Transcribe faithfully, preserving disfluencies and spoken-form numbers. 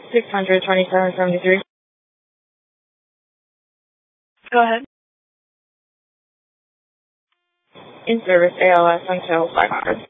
six hundred twenty-seven seventy-three. Go ahead. In service A L S until five hundred.